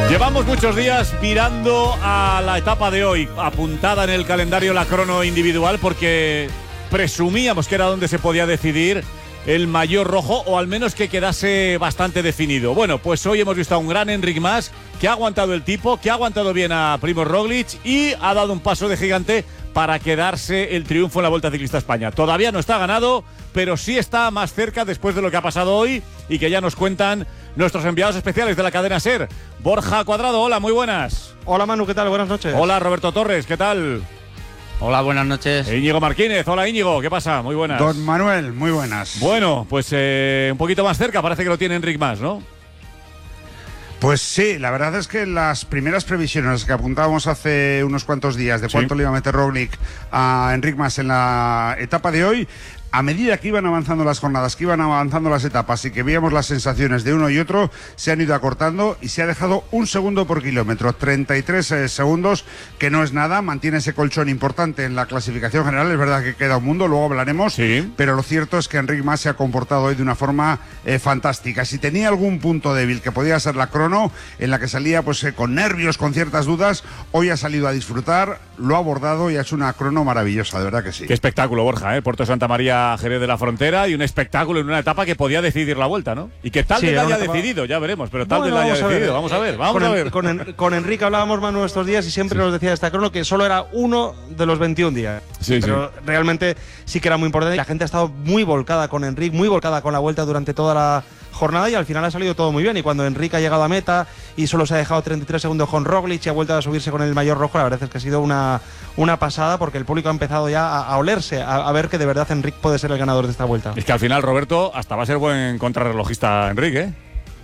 Llevamos muchos días mirando a la etapa de hoy, apuntada en el calendario la crono individual, porque presumíamos que era donde se podía decidir el maillot rojo, o al menos que quedase bastante definido. Bueno, pues hoy hemos visto a un gran Enric Mas, que ha aguantado el tipo, que ha aguantado bien a Primož Roglic y ha dado un paso de gigante para quedarse el triunfo en la Vuelta Ciclista a España. Todavía no está ganado, pero sí está más cerca después de lo que ha pasado hoy y que ya nos cuentan nuestros enviados especiales de la cadena SER. Borja Cuadrado, hola, muy buenas. Hola Manu, ¿qué tal? Buenas noches. Hola Roberto Torres, ¿qué tal? Hola, buenas noches. Íñigo Martínez, hola Íñigo, ¿qué pasa? Muy buenas. Don Manuel, muy buenas. Bueno, pues un poquito más cerca, parece que lo tiene Enric Mas, ¿no? Pues sí, la verdad es que las primeras previsiones que apuntábamos hace unos cuantos días de cuánto le iba a meter Roglic a Enric Mas en la etapa de hoy, a medida que iban avanzando las jornadas, que iban avanzando las etapas y que veíamos las sensaciones de uno y otro, se han ido acortando y se ha dejado 1 segundo por kilómetro, 33 segundos, que no es nada, mantiene ese colchón importante en la clasificación general. Es verdad que queda un mundo, luego hablaremos, sí, pero lo cierto es que Enric Mas se ha comportado hoy de una forma fantástica. Si tenía algún punto débil, que podía ser la crono, en la que salía pues con nervios, con ciertas dudas, hoy ha salido a disfrutar, lo ha abordado y ha hecho una crono maravillosa, de verdad que sí. Qué espectáculo, Borja, Puerto Santa María, Jerez de la Frontera, y un espectáculo en una etapa que podía decidir la Vuelta, ¿no? Y que tal vez la haya decidido, ya veremos, pero tal vez la haya decidido. Vamos a ver. Con Enrique hablábamos, Manu, estos días y siempre nos decía esta crono que solo era uno de los 21 días. Sí, pero realmente sí que era muy importante. La gente ha estado muy volcada con Enric, muy volcada con la Vuelta durante toda la jornada y al final ha salido todo muy bien. Y cuando Enric ha llegado a meta y solo se ha dejado 33 segundos con Roglic y ha vuelto a subirse con el maillot rojo, la verdad es que ha sido una pasada, porque el público ha empezado ya a olerse, a ver que de verdad Enric puede ser el ganador de esta Vuelta. Es que al final, Roberto, hasta va a ser buen contrarrelojista Enric,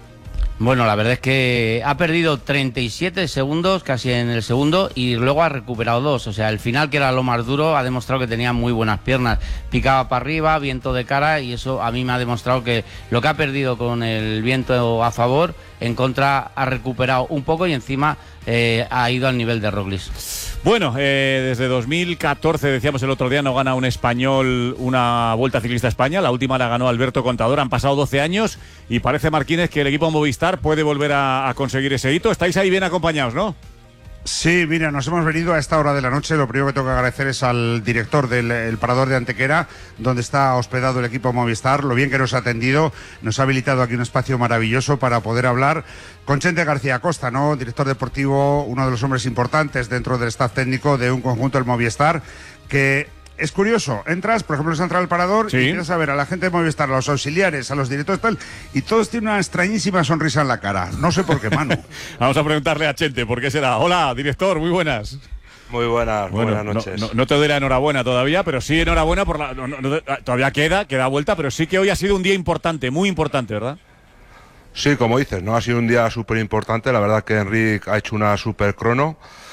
Bueno, la verdad es que ha perdido 37 segundos casi en el segundo y luego ha recuperado 2. O sea, el final, que era lo más duro, ha demostrado que tenía muy buenas piernas. Picaba para arriba, viento de cara, y eso a mí me ha demostrado que lo que ha perdido con el viento a favor, en contra ha recuperado un poco y encima ha ido al nivel de Roglic. Bueno, desde 2014, decíamos el otro día, no gana un español una Vuelta Ciclista a España. La última la ganó Alberto Contador. Han pasado 12 años y parece, Martínez, que el equipo Movistar puede volver a conseguir ese hito. Estáis ahí bien acompañados, ¿no? Sí, mira, nos hemos venido a esta hora de la noche. Lo primero que tengo que agradecer es al director del Parador de Antequera, donde está hospedado el equipo Movistar, lo bien que nos ha atendido. Nos ha habilitado aquí un espacio maravilloso para poder hablar con Chente García Costa, ¿no? Director deportivo, uno de los hombres importantes dentro del staff técnico de un conjunto, el Movistar, que... Es curioso, entras, por ejemplo, entrar al Parador y quieres saber a la gente de Movistar, a los auxiliares, a los directores tal, y todos tienen una extrañísima sonrisa en la cara. No sé por qué, Manu. Vamos a preguntarle a Chente, ¿por qué será? Hola, director, muy buenas. Muy buenas, bueno, buenas noches. No te doy la enhorabuena todavía, pero sí enhorabuena por la... todavía queda vuelta, pero sí que hoy ha sido un día importante, muy importante, ¿verdad? Sí, como dices, ¿no? Ha sido un día súper importante. La verdad que Enric ha hecho una súper crono.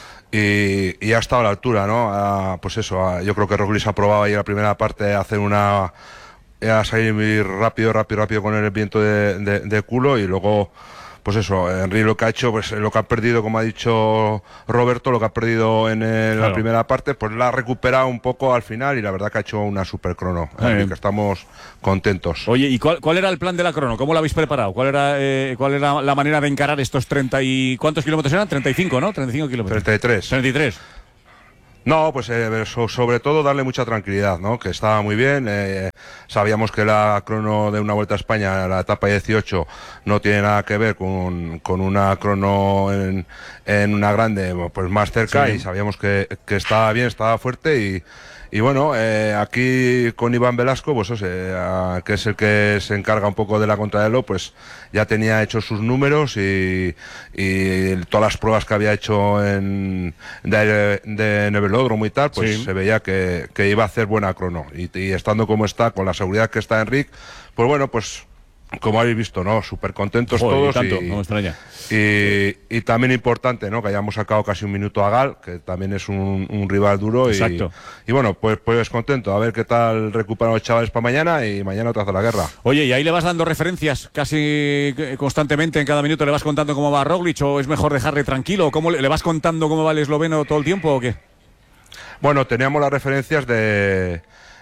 Y ha estado a la altura, ¿no? Pues eso, yo creo que Roglic ha probado ahí la primera parte a hacer a salir rápido con el viento de culo, y luego, pues eso, Enric lo que ha hecho, pues lo que ha perdido, como ha dicho Roberto, lo que ha perdido en la primera parte, pues la ha recuperado un poco al final, y la verdad que ha hecho una super crono. Que estamos contentos. Oye, ¿y cuál era el plan de la crono? ¿Cómo lo habéis preparado? ¿Cuál era la manera de encarar estos 30 y... ¿Cuántos kilómetros eran? 35, ¿no? 35 kilómetros. 33. No, pues sobre todo darle mucha tranquilidad, ¿no? Que estaba muy bien. Sabíamos que la crono de una Vuelta a España, la etapa 18, no tiene nada que ver con una crono en una grande, pues más cerca, y sabíamos que estaba bien, estaba fuerte, y bueno, aquí con Iván Velasco, pues que es el que se encarga un poco de la contrarreloj, pues ya tenía hechos sus números y todas las pruebas que había hecho de velódromo y tal, pues se veía que iba a hacer buena crono, y estando como está, con la seguridad que está Enric, pues bueno, pues como habéis visto, ¿no? Súper contentos todos. Tanto, no me extraña. Y también importante, ¿no? Que hayamos sacado casi un minuto a Gal, que también es un rival duro. Exacto. Y bueno, pues contento. A ver qué tal recuperan los chavales para mañana, y mañana otra vez la guerra. Oye, ¿y ahí le vas dando referencias casi constantemente? ¿En cada minuto le vas contando cómo va Roglic, o es mejor dejarle tranquilo? ¿Cómo le vas contando cómo va el esloveno todo el tiempo, o qué? Bueno, teníamos las referencias de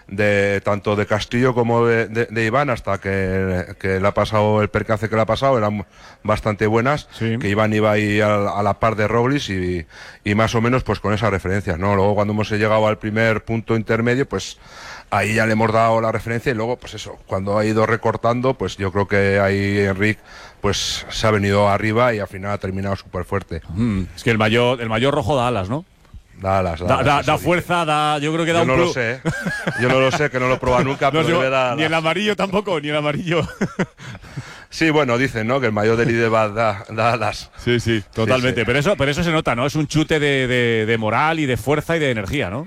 tanto de Castillo como de Iván, hasta que le ha pasado el percance que le ha pasado, eran bastante buenas, sí. Que Iván iba ahí a la par de Roglic y más o menos pues con esas referencias, ¿no? Luego cuando hemos llegado al primer punto intermedio, pues ahí ya le hemos dado la referencia y luego pues eso, cuando ha ido recortando, pues yo creo que ahí Enric pues se ha venido arriba y al final ha terminado súper fuerte. Es que el mayor rojo da alas, ¿no? Da fuerza, yo creo que da un plus. Yo no lo sé, que no lo he probado nunca, pero debe dar. Ni el amarillo tampoco, ni el amarillo. Sí, bueno, dicen, ¿no? Que el mayor del líder da alas. Sí, totalmente. Sí. Pero eso se nota, ¿no? Es un chute de moral y de fuerza y de energía, ¿no?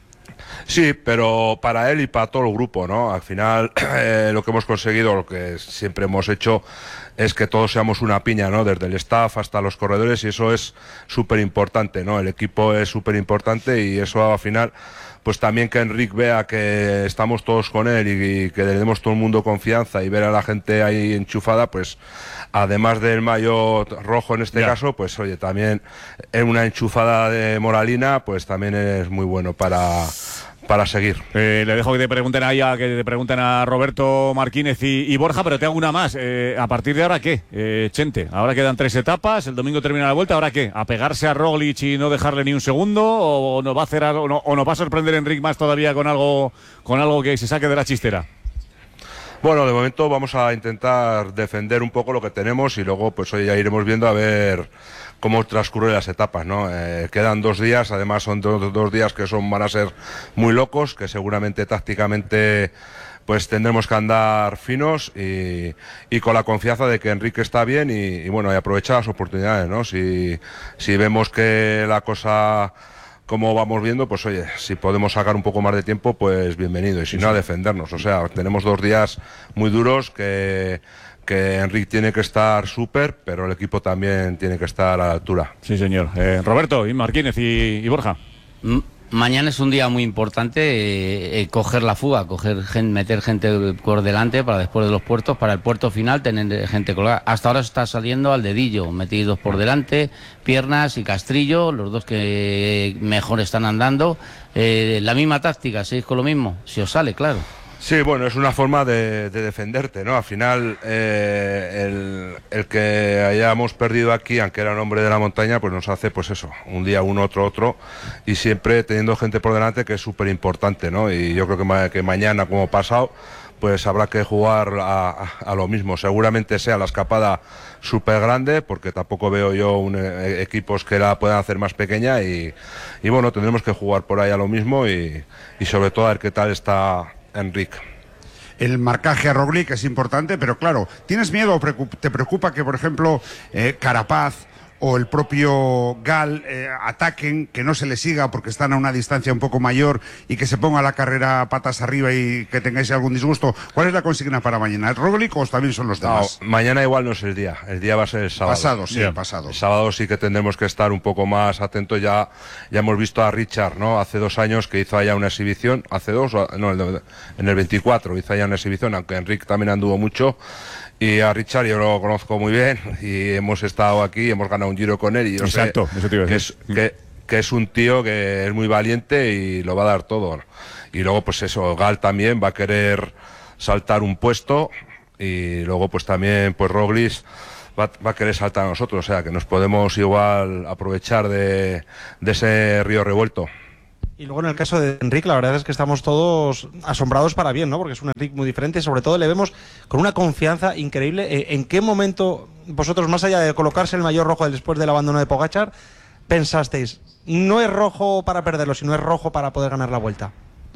Sí, pero para él y para todo el grupo, ¿no? Al final, lo que hemos conseguido, lo que siempre hemos hecho, es que todos seamos una piña, ¿no? Desde el staff hasta los corredores, y eso es súper importante, ¿no? El equipo es súper importante y eso al final, pues también que Enric vea que estamos todos con él y que le demos todo el mundo confianza y ver a la gente ahí enchufada, pues además del maillot rojo en este caso, pues oye, también en una enchufada de moralina, pues también es muy bueno para seguir. Le dejo que te pregunten a Roberto Martínez y Borja, pero te hago una más. ¿A partir de ahora qué? Chente, ahora quedan 3 etapas, el domingo termina la vuelta, ¿ahora qué? ¿A pegarse a Roglic y no dejarle ni un segundo? ¿O nos va a hacer algo, o nos va a sorprender Enric más todavía con algo que se saque de la chistera? Bueno, de momento vamos a intentar defender un poco lo que tenemos y luego pues hoy ya iremos viendo a ver cómo transcurren las etapas, ¿no? Quedan 2 días, además son 2 días que van a ser muy locos, que seguramente tácticamente pues tendremos que andar finos y con la confianza de que Enrique está bien y bueno, y aprovechar las oportunidades, ¿no? Si vemos que la cosa, como vamos viendo, pues oye, si podemos sacar un poco más de tiempo, pues bienvenido, y si no, a defendernos. O sea, tenemos 2 días muy duros que Enric tiene que estar súper, pero el equipo también tiene que estar a la altura. Sí, señor. Roberto, y Martínez y Borja. Mañana es un día muy importante, coger la fuga, meter gente por delante para después de los puertos, para el puerto final tener gente colgada. Hasta ahora se está saliendo al dedillo, metidos por delante, Piernas y Castrillo, los dos que mejor están andando. La misma táctica, ¿seguís con lo mismo? Si os sale, claro. Sí, bueno, es una forma de defenderte, ¿no? Al final, el que hayamos perdido aquí, aunque era un hombre de la montaña, pues nos hace, pues eso, un día uno, otro, y siempre teniendo gente por delante, que es súper importante, ¿no? Y yo creo que mañana, como pasado, pues habrá que jugar a lo mismo. Seguramente sea la escapada súper grande, porque tampoco veo yo equipos que la puedan hacer más pequeña, y bueno, tendremos que jugar por ahí a lo mismo y sobre todo a ver qué tal está Enric. El marcaje a Roglic es importante, pero claro, ¿tienes miedo o te preocupa que, por ejemplo, Carapaz o el propio Gal ataquen, que no se le siga porque están a una distancia un poco mayor y que se ponga la carrera patas arriba y que tengáis algún disgusto? ¿Cuál es la consigna para mañana? ¿El Roglic o también son los demás? No, mañana igual no es el día va a ser el sábado. Pasado. El sábado sí que tendremos que estar un poco más atentos. Ya hemos visto a Richard, ¿no? Hace 2 años que hizo allá una exhibición, en el 24 hizo allá una exhibición, aunque Enric también anduvo mucho. Y a Richard yo lo conozco muy bien y hemos estado aquí, hemos ganado un Giro con él y yo sé que es un tío que es muy valiente y lo va a dar todo. Y luego pues eso, Gal también va a querer saltar un puesto y luego pues también pues Roglic va a querer saltar a nosotros, o sea que nos podemos igual aprovechar de ese río revuelto. Y luego en el caso de Enric, la verdad es que estamos todos asombrados para bien, ¿no? Porque es un Enric muy diferente y sobre todo le vemos con una confianza increíble. ¿En qué momento vosotros, más allá de colocarse el maillot rojo después del abandono de Pogačar, pensasteis, no es rojo para perderlo, sino es rojo para poder ganar la Vuelta?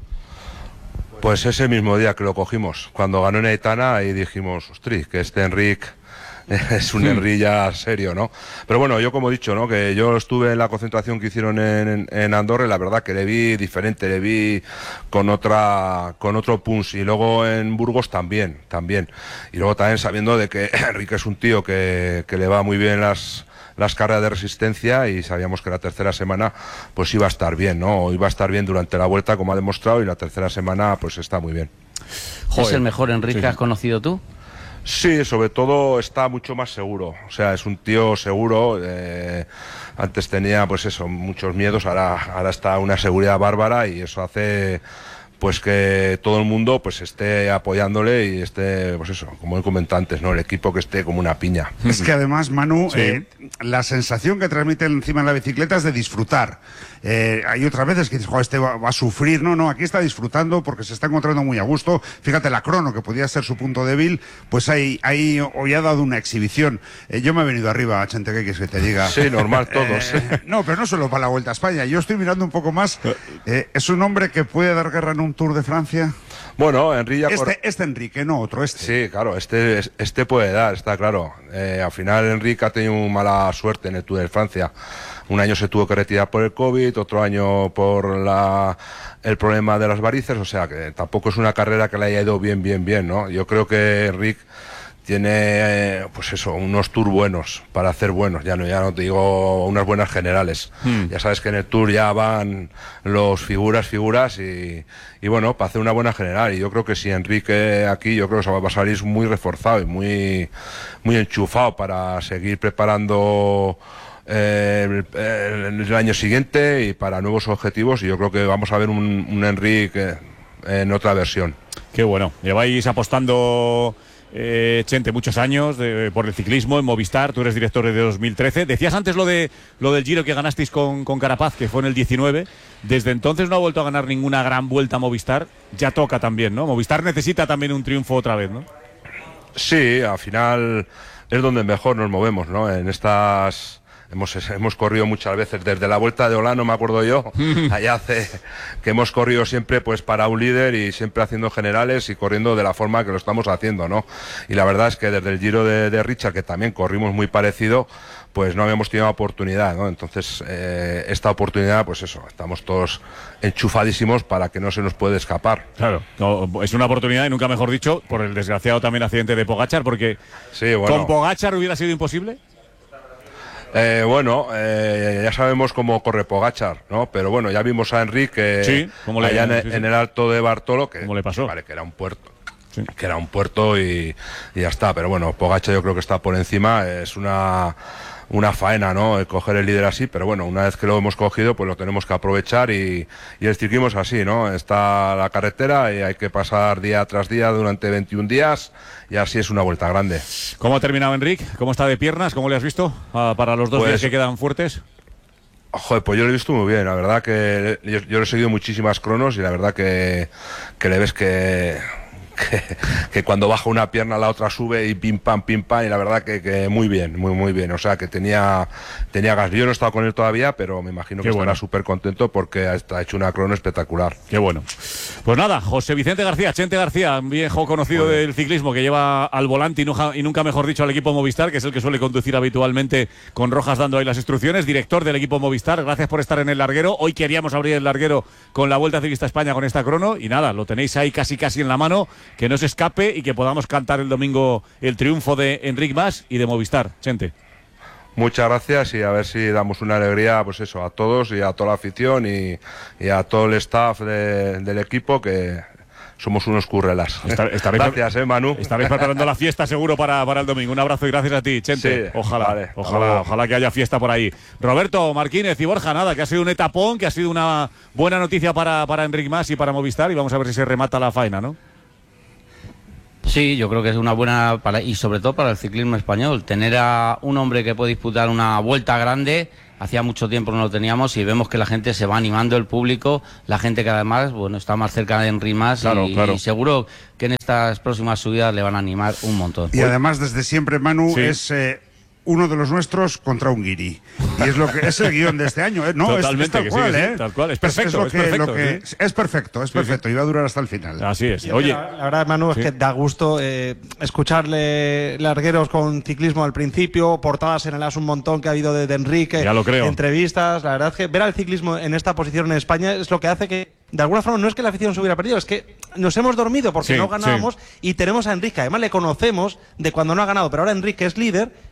Pues ese mismo día que lo cogimos, cuando ganó en Aitana, ahí dijimos, ostras, que este Enric es un Enric ya serio, ¿no? Pero bueno, yo como he dicho, ¿no? Que yo estuve en la concentración que hicieron en Andorra y la verdad que le vi diferente, le vi con otro punch, y luego en Burgos también. Y luego también sabiendo de que Enric es un tío que le va muy bien las carreras de resistencia, y sabíamos que la tercera semana pues iba a estar bien, ¿no? Iba a estar bien durante la Vuelta, como ha demostrado, y la tercera semana pues está muy bien. Joder. ¿Es el mejor Enric que has conocido tú? Sí, sobre todo está mucho más seguro, o sea, es un tío seguro. Antes tenía pues eso, muchos miedos, ahora está una seguridad bárbara, y eso hace pues que todo el mundo pues esté apoyándole y esté, pues eso, como he comentado antes, ¿no? El equipo que esté como una piña. Es que además, Manu, la sensación que transmite encima de la bicicleta es de disfrutar. Hay otras veces que dices, joder, este va a sufrir. No, aquí está disfrutando porque se está encontrando muy a gusto. Fíjate, la crono, que podía ser su punto débil, pues hoy ha dado una exhibición. Yo me he venido arriba, Chente, ¿qué quieres que te diga? Sí, normal, todos. No, pero no solo para la Vuelta a España. Yo estoy mirando un poco más. ¿Es un hombre que puede dar guerra en un Tour de Francia? Bueno, Enrique Este Enrique, no otro, Sí, claro, este puede dar, está claro. Al final Enrique ha tenido mala suerte en el Tour de Francia. Un año se tuvo que retirar por el COVID, otro año por el problema de las varices, o sea que tampoco es una carrera que le haya ido bien, ¿no? Yo creo que Enrique tiene, pues eso, unos tours buenos para hacer buenos, ya no te digo unas buenas generales. Ya sabes que en el Tour ya van los figuras y bueno, para hacer una buena general. Y yo creo que si Enrique aquí, yo creo que se va a salir muy reforzado y muy enchufado para seguir preparando el año siguiente y para nuevos objetivos, y yo creo que vamos a ver un Enrique en otra versión. Qué bueno, lleváis apostando... Chente, muchos años por el ciclismo en Movistar. Tú eres director desde 2013. Decías antes lo del Giro que ganasteis con Carapaz, que fue en el 19. Desde entonces no ha vuelto a ganar ninguna gran vuelta a Movistar. Ya toca también, ¿no? Movistar necesita también un triunfo otra vez, ¿no? Sí, al final es donde mejor nos movemos, ¿no? En estas... Hemos corrido muchas veces, desde la Vuelta de Olano, me acuerdo yo, allá hace que hemos corrido siempre pues para un líder y siempre haciendo generales y corriendo de la forma que lo estamos haciendo, ¿no? Y la verdad es que desde el Giro de Richard, que también corrimos muy parecido, pues no habíamos tenido oportunidad, ¿no? Entonces, esta oportunidad, pues eso, estamos todos enchufadísimos para que no se nos puede escapar. Claro, no, es una oportunidad, y nunca mejor dicho, por el desgraciado también accidente de Pogačar, porque sí, bueno, ¿con Pogačar hubiera sido imposible? Ya sabemos cómo corre Pogačar, ¿no? Pero bueno, ya vimos a Enrique allá en el Alto de Bartolo, que, ¿cómo le pasó? Vale, que era un puerto. Sí. Que era un puerto y ya está. Pero bueno, Pogačar yo creo que está por encima. Es una faena, ¿no? Coger el líder así, pero bueno, una vez que lo hemos cogido, pues lo tenemos que aprovechar y el ciclismo es así, ¿no? Está la carretera y hay que pasar día tras día durante 21 días y así es una vuelta grande. ¿Cómo ha terminado Enrique? ¿Cómo está de piernas? ¿Cómo le has visto para los 2 días que quedan fuertes? Joder, pues yo lo he visto muy bien, la verdad que yo le he seguido muchísimas cronos y la verdad que le ves que cuando baja una pierna la otra sube y pim pam y la verdad que muy bien, muy bien, o sea que tenía gas. Yo no he estado con él todavía, pero me imagino que estará súper contento porque ha hecho una crono espectacular. Qué bueno. Pues nada, José Vicente García, Chente García, un viejo conocido del ciclismo que lleva al volante y nunca mejor dicho al equipo Movistar, que es el que suele conducir habitualmente con Rojas dando ahí las instrucciones, director del equipo Movistar. Gracias por estar en el larguero. Hoy queríamos abrir el larguero con la Vuelta Ciclista a España con esta crono y nada, lo tenéis ahí casi en la mano. Que no se escape y que podamos cantar el domingo el triunfo de Enric Mas y de Movistar. Chente. Muchas gracias y a ver si damos una alegría, pues eso, a todos y a toda la afición y a todo el staff del equipo, que somos unos currelas. Gracias, Manu. Estaréis preparando la fiesta seguro para el domingo. Un abrazo y gracias a ti, Chente. Sí, ojalá que haya fiesta por ahí. Roberto Martínez y Borja, nada, que ha sido un etapón, que ha sido una buena noticia para Enric Mas y para Movistar, y vamos a ver si se remata la faena, ¿no? Sí, yo creo que es una buena y sobre todo para el ciclismo español, tener a un hombre que puede disputar una vuelta grande. Hacía mucho tiempo no lo teníamos y vemos que la gente se va animando, el público, la gente que además está más cerca de Enric Mas y seguro que en estas próximas subidas le van a animar un montón. Y además desde siempre, Manu, es uno de los nuestros contra un guiri. Y es lo que es el guión de este año, ¿eh? No, totalmente, es tal cual, ¿eh? Tal cual. Es perfecto, es perfecto y va a durar hasta el final. Así es. Oye, la verdad, Manu, es que da gusto escucharle largueros con ciclismo al principio, portadas en el As un montón que ha habido de Enrique, ya lo creo. Entrevistas. La verdad es que ver al ciclismo en esta posición en España es lo que hace que, de alguna forma, no es que la afición se hubiera perdido, es que nos hemos dormido porque no ganábamos y tenemos a Enrique. Además, le conocemos de cuando no ha ganado, pero ahora Enrique es líder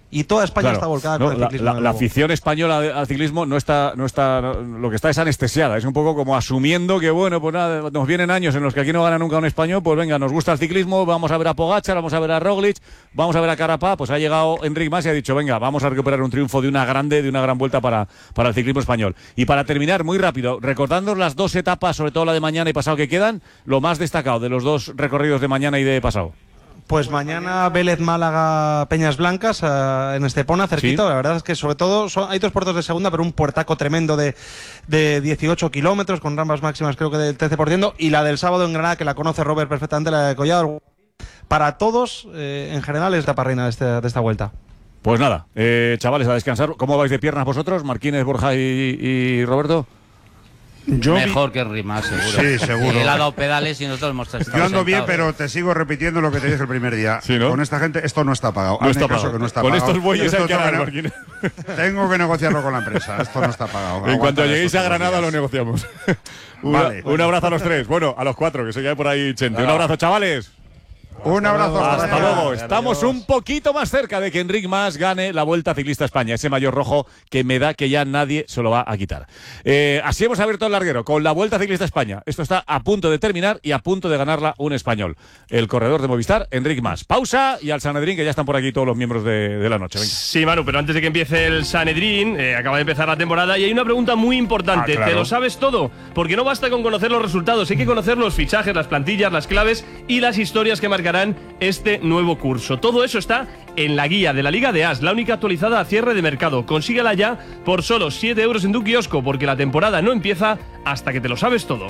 Y toda España está volcada con el ciclismo. La afición española al ciclismo no está, lo que está es anestesiada. Es un poco como asumiendo que, bueno, pues nada, nos vienen años en los que aquí no gana nunca un español, pues venga, nos gusta el ciclismo, vamos a ver a Pogačar, vamos a ver a Roglic, vamos a ver a Carapaz. Pues ha llegado Enric Mas y ha dicho, venga, vamos a recuperar un triunfo de una gran vuelta para el ciclismo español. Y para terminar, muy rápido, recordando las 2 etapas, sobre todo la de mañana y pasado que quedan, lo más destacado de los 2 recorridos de mañana y de pasado. Pues mañana Vélez, Málaga, Peñas Blancas, en Estepona, cerquita. ¿Sí? La verdad es que sobre todo hay 2 puertos de segunda, pero un puertaco tremendo de 18 kilómetros, con rampas máximas creo que del 13%, y la del sábado en Granada, que la conoce Robert perfectamente, la de Collado. Para todos, en general, es la parrina de esta vuelta. Pues nada, chavales, a descansar. ¿Cómo vais de piernas vosotros, Marquínez, Borja y Roberto? Mejor que Rimas, seguro. Sí, seguro. Él ha dado pedales y nosotros hemos estado Yo ando sentados. bien, pero te sigo repitiendo lo que te dije el primer día. ¿Sí, no? Con esta gente esto no está pagado. No está pagado. No está con pagado. Estos bueyes hay que hablar, Marquínez. Tengo que negociarlo con la empresa. Esto no está pagado. En cuanto lleguéis a Granada lo negociamos. Vale. Un abrazo a los 3. Bueno, a los 4, que se quede por ahí Chente. Un abrazo, chavales. Un abrazo. Hasta luego. Estamos un poquito más cerca de que Enric Mas gane la Vuelta Ciclista a España. Ese maillot rojo que me da que ya nadie se lo va a quitar. Así hemos abierto el larguero con la Vuelta Ciclista a España. Esto está a punto de terminar y a punto de ganarla un español. El corredor de Movistar, Enric Mas. Pausa y al Sanedrín, que ya están por aquí todos los miembros de la noche. Venga. Sí, Manu, pero antes de que empiece el Sanedrín, acaba de empezar la temporada y hay una pregunta muy importante. Claro. ¿Te lo sabes todo? Porque no basta con conocer los resultados, hay que conocer los fichajes, las plantillas, las claves y las historias que marcarán este nuevo curso. Todo eso está en la guía de la Liga de As, la única actualizada a cierre de mercado. Consíguela ya por solo 7 euros en tu kiosco, porque la temporada no empieza hasta que te lo sabes todo.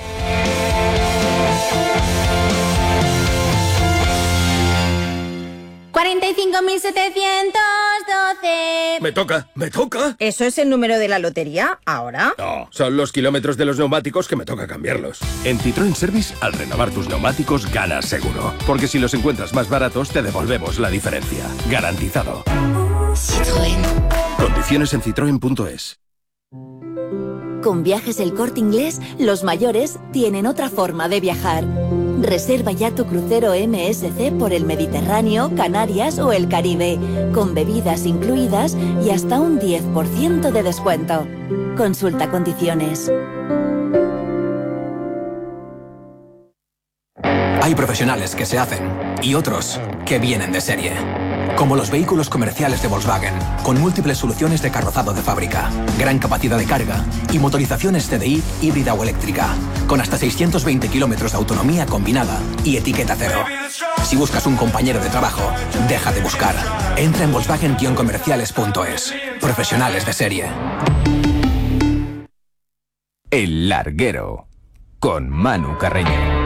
$45.712. ¿Me toca? ¿Eso es el número de la lotería? ¿Ahora? No, son los kilómetros de los neumáticos que me toca cambiarlos. En Citroën Service, al renovar tus neumáticos, ganas seguro. Porque si los encuentras más baratos, te devolvemos la diferencia. Garantizado. Citroën. Condiciones en citroen.es. Con Viajes El Corte Inglés, los mayores tienen otra forma de viajar. Reserva ya tu crucero MSC por el Mediterráneo, Canarias o el Caribe, con bebidas incluidas y hasta un 10% de descuento. Consulta condiciones. Hay profesionales que se hacen y otros que vienen de serie. Como los vehículos comerciales de Volkswagen, con múltiples soluciones de carrozado de fábrica, gran capacidad de carga y motorizaciones TDI híbrida o eléctrica, con hasta 620 kilómetros de autonomía combinada y etiqueta cero. Si buscas un compañero de trabajo, deja de buscar. Entra en Volkswagen-comerciales.es. Profesionales de serie. El Larguero, con Manu Carreño.